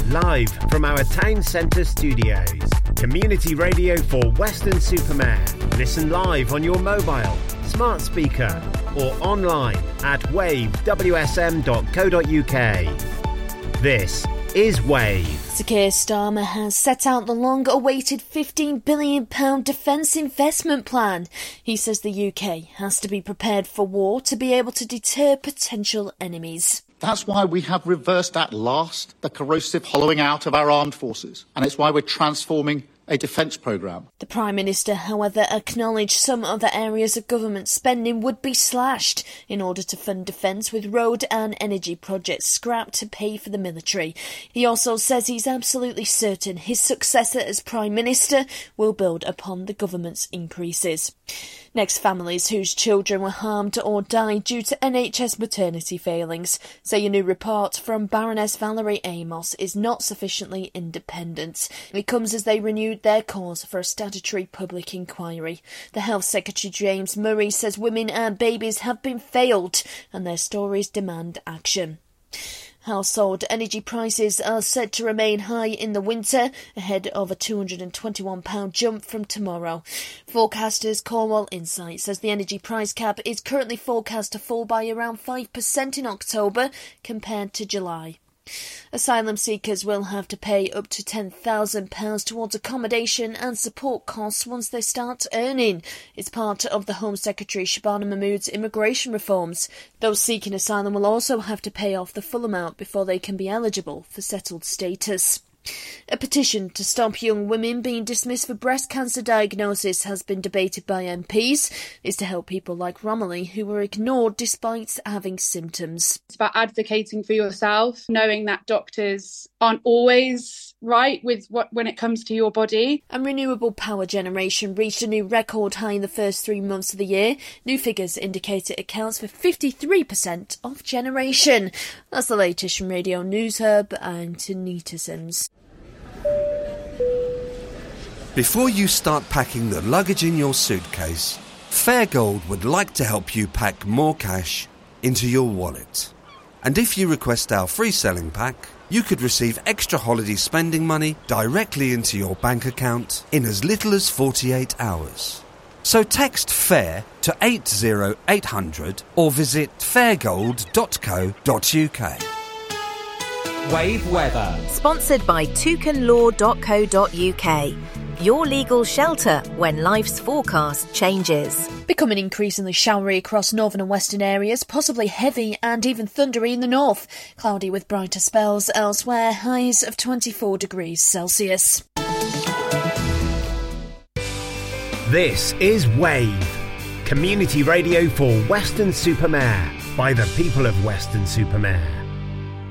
Live from our town centre studios. Community radio for Weston-super-Mare. Listen live on your mobile, smart speaker or online at wavewsm.co.uk. This is Wave. Sir Keir Starmer has set out the long-awaited £15 billion defence investment plan. He says the UK has to be prepared for war to be able to deter potential enemies. That's why we have reversed at last the corrosive hollowing out of our armed forces, and it's why we're transforming a defence programme. The Prime Minister, however, acknowledged some other areas of government spending would be slashed in order to fund defence, with road and energy projects scrapped to pay for the military. He also says he's absolutely certain his successor as Prime Minister will build upon the government's increases. Next, families whose children were harmed or died due to NHS maternity failings say a new report from Baroness Valerie Amos is not sufficiently independent. It comes as they renewed their calls for a statutory public inquiry. The Health Secretary James Murray says women and babies have been failed and their stories demand action. Household energy prices are set to remain high in the winter, ahead of a £221 jump from tomorrow. Forecasters Cornwall Insight says the energy price cap is currently forecast to fall by around 5% in October compared to July. Asylum seekers will have to pay up to £10,000 towards accommodation and support costs once they start earning. It's part of the Home Secretary Shabana Mahmood's immigration reforms. Those seeking asylum will also have to pay off the full amount before they can be eligible for settled status. A petition to stop young women being dismissed for breast cancer diagnosis has been debated by MPs. It's to help people like Romilly, who were ignored despite having symptoms. It's about advocating for yourself, knowing that doctors aren't always right with when it comes to your body. And renewable power generation reached a new record high in the first 3 months of the year. New figures indicate it accounts for 53% of generation. That's the latest from Radio News Hub. I'm Tanita Sims. Before you start packing the luggage in your suitcase, Fairgold would like to help you pack more cash into your wallet. And if you request our free selling pack, you could receive extra holiday spending money directly into your bank account in as little as 48 hours. So text FAIR to 80800 or visit fairgold.co.uk. Wave weather. Sponsored by toucanlaw.co.uk. Your legal shelter when life's forecast changes. Becoming increasingly showery across northern and western areas, possibly heavy and even thundery in the north. Cloudy with brighter spells elsewhere, highs of 24 degrees Celsius. This is Wave. Community radio for Weston-super-Mare by the people of Weston-super-Mare.